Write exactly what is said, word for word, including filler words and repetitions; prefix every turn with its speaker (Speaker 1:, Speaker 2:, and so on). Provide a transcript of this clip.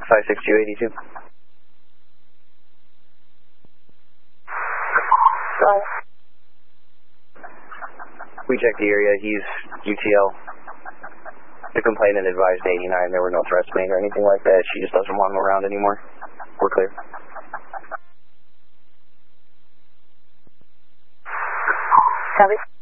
Speaker 1: five six two eight two.
Speaker 2: Sorry.
Speaker 1: We checked the area. He's U T L. The complainant advised eighty-nine. There were no threats made or anything like that. She just doesn't want him around anymore. We're clear.
Speaker 2: Copy.